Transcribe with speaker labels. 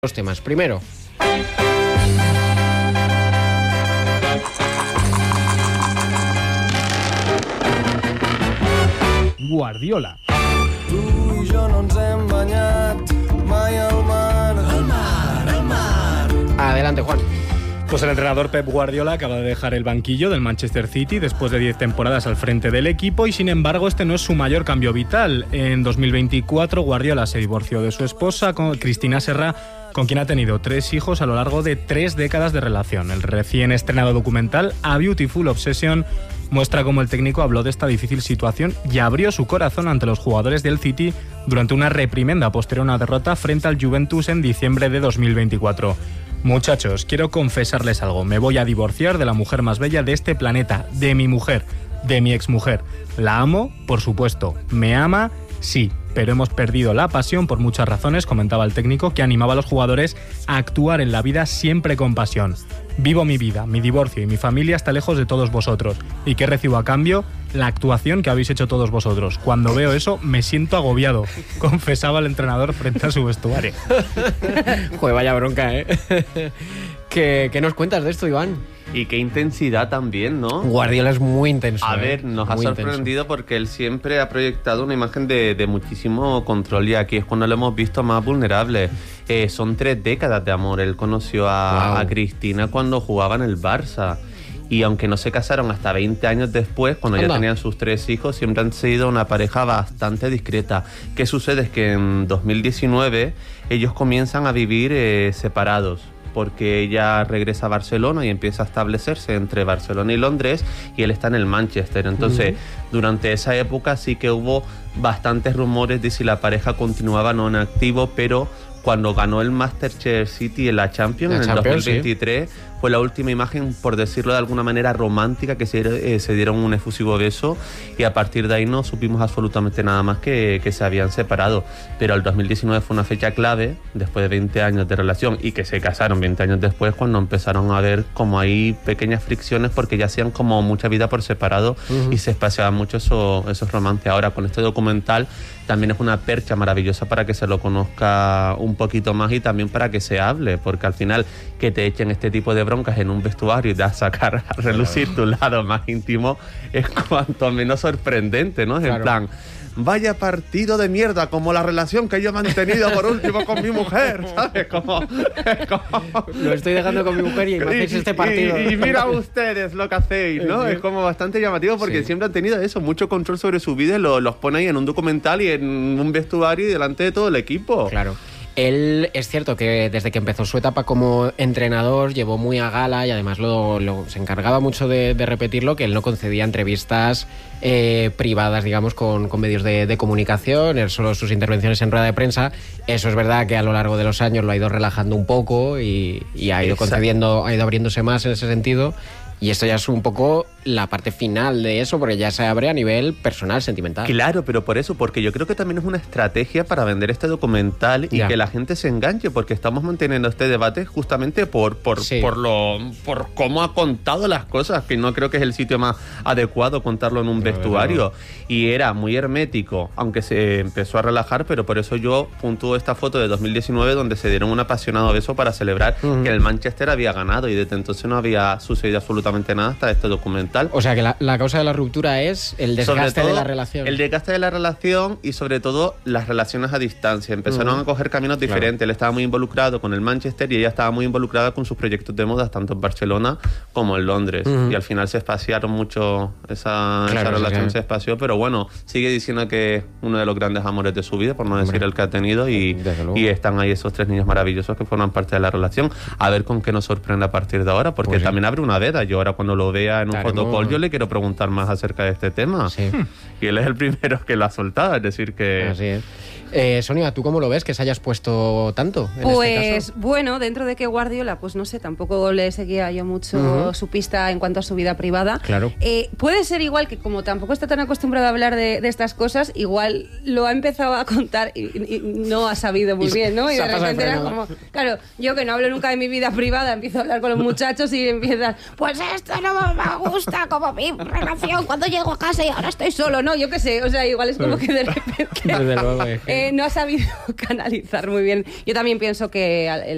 Speaker 1: Los temas. Primero,
Speaker 2: Guardiola.
Speaker 3: Tu i jo no ens hem banyat mai al mar. Al mar.
Speaker 1: adelante, Juan.
Speaker 2: Pues el entrenador Pep Guardiola acaba de dejar el banquillo del Manchester City después de 10 temporadas al frente del equipo y sin embargo este no es su mayor cambio vital. En 2024 Guardiola se divorció de su esposa, Cristina Serra, con quien ha tenido 3 hijos a lo largo de 3 décadas de relación. El recién estrenado documental A Beautiful Obsession muestra cómo el técnico habló de esta difícil situación y abrió su corazón ante los jugadores del City durante una reprimenda posterior a una derrota frente al Juventus en diciembre de 2024. Muchachos, quiero confesarles algo. Me voy a divorciar de la mujer más bella de este planeta, de mi mujer, de mi exmujer. La amo, por supuesto. ¿Me ama? Sí, pero hemos perdido la pasión por muchas razones, comentaba el técnico, que animaba a los jugadores a actuar en la vida siempre con pasión. Vivo mi vida, mi divorcio y mi familia está lejos de todos vosotros. ¿Y qué recibo a cambio? La actuación que habéis hecho todos vosotros. Cuando veo eso, me siento agobiado, confesaba el entrenador frente a su vestuario.
Speaker 1: Joder, vaya bronca, ¿eh? ¿Qué nos cuentas de esto, Iván?
Speaker 4: Y qué intensidad también, ¿no?
Speaker 1: Guardiola es muy intenso.
Speaker 4: A ver, nos ha sorprendido porque él siempre ha proyectado una imagen de muchísimo control y aquí es cuando lo hemos visto más vulnerable. Son 3 décadas de amor. Él conoció a Cristina cuando jugaba en el Barça. Y aunque no se casaron hasta 20 años después, cuando ya tenían sus 3 hijos, siempre han sido una pareja bastante discreta. ¿Qué sucede? Es que en 2019 ellos comienzan a vivir separados, porque ella regresa a Barcelona y empieza a establecerse entre Barcelona y Londres y él está en el Manchester. Entonces, durante esa época sí que hubo bastantes rumores de si la pareja continuaba no en activo, pero cuando ganó el Manchester City en la Champions en el 2023, sí, fue la última imagen, por decirlo de alguna manera, romántica, que se dieron un efusivo beso y a partir de ahí no supimos absolutamente nada más que se habían separado. Pero el 2019 fue una fecha clave, después de 20 años de relación y que se casaron 20 años después, cuando empezaron a ver como hay pequeñas fricciones porque ya hacían como mucha vida por separado y se espaciaban mucho esos romances. Ahora con este documental también es una percha maravillosa para que se lo conozca un poquito más y también para que se hable, porque al final que te echen este tipo de broncas en un vestuario y te a sacar a relucir tu lado más íntimo es cuanto menos sorprendente, ¿no? En plan, vaya partido de mierda, como la relación que yo he mantenido por último con mi mujer, ¿sabes? Como...
Speaker 1: Lo estoy dejando con mi mujer y me hacéis este partido.
Speaker 4: Y mira ustedes lo que hacéis, ¿no? Es como bastante llamativo porque siempre han tenido eso, mucho control sobre su vida y los pone ahí en un documental y en un vestuario y delante de todo el equipo.
Speaker 1: Claro. Él es cierto que desde que empezó su etapa como entrenador llevó muy a gala y además se encargaba mucho de repetirlo, que él no concedía entrevistas privadas, digamos, con medios de comunicación, él solo sus intervenciones en rueda de prensa. Eso es verdad que a lo largo de los años lo ha ido relajando un poco y ha ido concediendo, ha ido abriéndose más en ese sentido. Y esto ya es un poco la parte final de eso, porque ya se abre a nivel personal, sentimental.
Speaker 4: Claro, pero por eso, porque yo creo que también es una estrategia para vender este documental y que la gente se enganche, porque estamos manteniendo este debate justamente por cómo ha contado las cosas, que no creo que es el sitio más adecuado contarlo en un vestuario. Y era muy hermético, aunque se empezó a relajar, pero por eso yo puntúo esta foto de 2019 donde se dieron un apasionado beso para celebrar que el Manchester había ganado y desde entonces no había sucedido absolutamente nada hasta este documental.
Speaker 1: O sea que la causa de la ruptura es el desgaste de la relación.
Speaker 4: El desgaste de la relación y sobre todo las relaciones a distancia. Empezaron a coger caminos diferentes. Él estaba muy involucrado con el Manchester y ella estaba muy involucrada con sus proyectos de moda, tanto en Barcelona como en Londres. Y al final se espaciaron mucho, esa relación se espació, pero bueno, sigue diciendo que es uno de los grandes amores de su vida, por no decir el que ha tenido, y están ahí esos 3 niños maravillosos que forman parte de la relación. A ver con qué nos sorprende a partir de ahora, porque también abre una veda. Yo ahora cuando lo vea en un fotocall yo le quiero preguntar más acerca de este tema. Y él es el primero que lo ha soltado, es decir que...
Speaker 1: Así es. Sonia, ¿tú cómo lo ves que se hayas puesto tanto en este caso?
Speaker 5: Bueno, dentro de que Guardiola, pues no sé, tampoco le seguía yo mucho su pista en cuanto a su vida privada.
Speaker 1: Claro.
Speaker 5: Puede ser igual que como tampoco está tan acostumbrado a hablar de estas cosas, igual lo ha empezado a contar y no ha sabido muy bien, ¿no? Y de repente era como, claro, yo que no hablo nunca de mi vida privada, empiezo a hablar con los muchachos y empiezan, pues esto no me gusta como mi relación cuando llego a casa y ahora estoy solo, ¿no? Yo qué sé, o sea, igual es como que de repente...
Speaker 1: Desde luego,
Speaker 5: no ha sabido canalizar muy bien. Yo también pienso que